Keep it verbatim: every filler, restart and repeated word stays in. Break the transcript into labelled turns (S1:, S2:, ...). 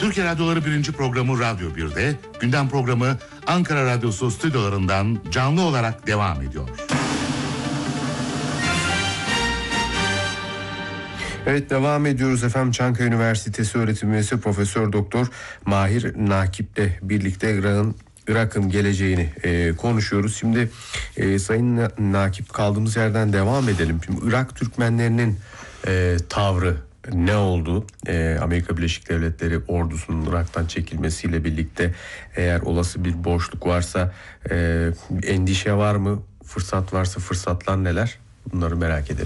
S1: Türkiye Radyoları birinci programı Radyo bir'de, gündem programı Ankara Radyosu stüdyolarından canlı olarak devam ediyor.
S2: Evet, devam ediyoruz efendim. Çankaya Üniversitesi öğretim üyesi Profesör Doktor Mahir Nakip'le birlikte Irak'ın Irak'ın geleceğini e, konuşuyoruz. Şimdi e, Sayın Nakip, kaldığımız yerden devam edelim. Şimdi Irak Türkmenlerinin e, tavrı ne oldu? E, Amerika Birleşik Devletleri ordusunun Irak'tan çekilmesiyle birlikte eğer olası bir boşluk varsa e, endişe var mı? Fırsat varsa fırsatlar neler? Bunları merak ederim.